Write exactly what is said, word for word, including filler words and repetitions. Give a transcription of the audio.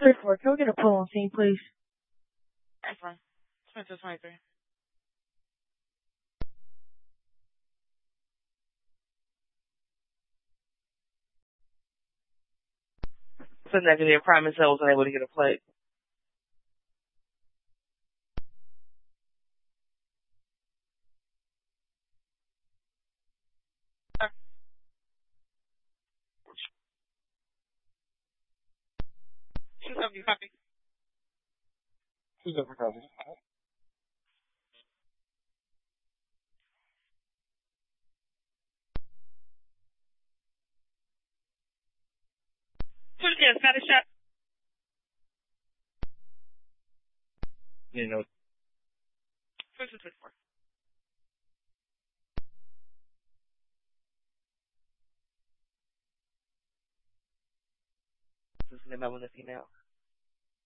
Three four. Can we get a pull on scene, please? That's fine. Spencer twenty-three. So negative. Prime and Cell was unable to get a plate. Two seventy, copy. Two seventy, copy. Two yes, got a shot. You know. Spencer twenty-four. Listen to my one, the female.